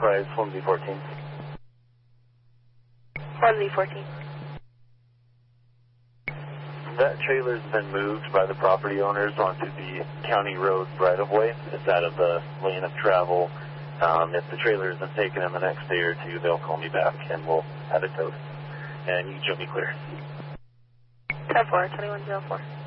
Rise 1Z14. 1Z14. That trailer's been moved by the property owners onto the county road right-of-way. It's out of the lane of travel. If the trailer isn't taken in the next day or two, they'll call me back and we'll have it towed. And you can show me clear. 10-4, 2104.